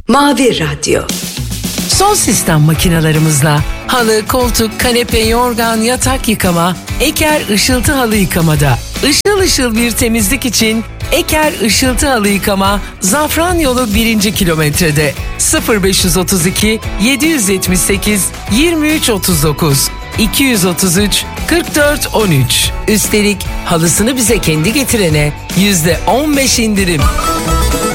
Mavi Radyo. Son sistem makinalarımızla halı, koltuk, kanepe, yorgan, yatak yıkama, Eker Işıltı Halı Yıkamada. Işıl ışıl bir temizlik için Eker Işıltı Halı Yıkama, Zafran Yolu 1. kilometrede. 0532 778 2339 233 44 13. Üstelik halısını bize kendi getirene %15 indirim.